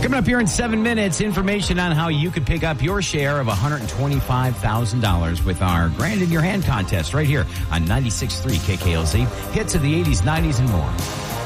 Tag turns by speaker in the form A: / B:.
A: Coming up here in 7 minutes, information on how you could pick up your share of $125,000 with our Grand in Your Hand contest right here on 96.3 KKLZ. Hits of the 80s, 90s, and more.